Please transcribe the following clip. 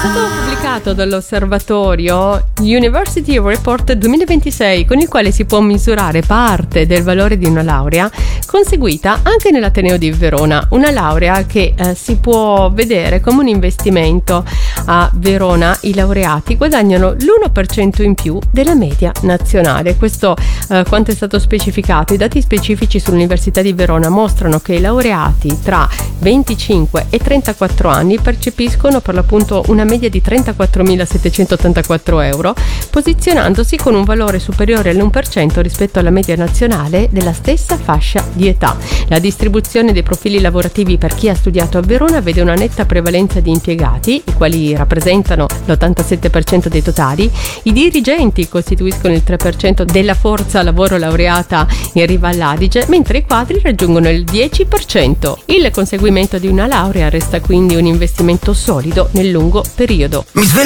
Pubblicato dall'osservatorio University Report 2026, con il quale si può misurare parte del valore di una laurea conseguita anche nell'Ateneo di Verona, una laurea che si può vedere come un investimento. A Verona i laureati guadagnano l'1% in più della media nazionale. Questo quanto è stato specificato. I dati specifici sull'Università di Verona mostrano che i laureati tra 25 e 34 anni percepiscono per l'appunto una media di 34.784 euro, posizionandosi con un valore superiore all'1% rispetto alla media nazionale della stessa fascia di età. La distribuzione dei profili lavorativi per chi ha studiato a Verona vede una netta prevalenza di impiegati, i quali rappresentano l'87% dei totali. I dirigenti costituiscono il 3% della forza lavoro laureata in Riva all'Adige, mentre i quadri raggiungono il 10%. Il conseguimento di una laurea resta quindi un investimento solido nel lungo periodo.